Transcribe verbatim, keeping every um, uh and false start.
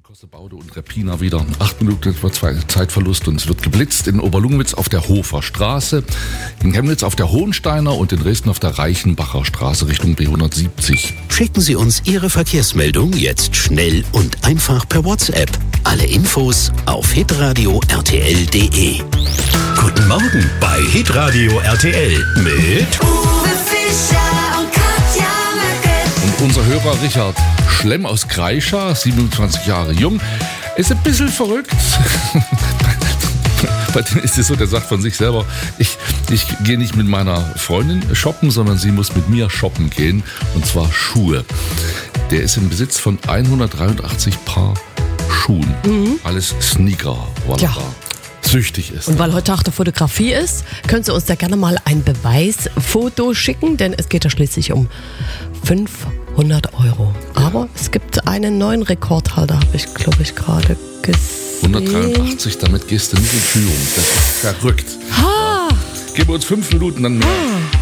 Kosse, Baude und Reppina wieder. Acht Minuten etwa zwei Zeitverlust und es wird geblitzt in Oberlungwitz auf der Hofer Straße, in Chemnitz auf der Hohensteiner und in Dresden auf der Reichenbacher Straße Richtung B hundertsiebzig. Schicken Sie uns Ihre Verkehrsmeldung jetzt schnell und einfach per WhatsApp. Alle Infos auf hitradio r t l punkt d e. Guten Morgen bei Hitradio R T L mit Uwe Fischer und Katja Möcke. Und unser Hörer Richard Schlemm aus Kreischa, siebenundzwanzig Jahre jung, ist ein bisschen verrückt. Bei dem ist es so, der sagt von sich selber, ich, ich gehe nicht mit meiner Freundin shoppen, sondern sie muss mit mir shoppen gehen, und zwar Schuhe. Der ist im Besitz von hundertdreiundachtzig Paar Schuhen. Mhm. Alles Sneaker, voilà. Ja. Süchtig ist. Und weil heute Tag der Fotografie ist, können Sie uns da gerne mal ein Beweisfoto schicken, denn es geht ja schließlich um fünfhundert Euro. Aber es gibt einen neuen Rekordhalter, habe ich, glaube ich, gerade gesehen. hundertdreiundachtzig, damit gehst du nicht in Führung. Das ist verrückt. Ha! Gib uns fünf Minuten, dann mehr. Ha!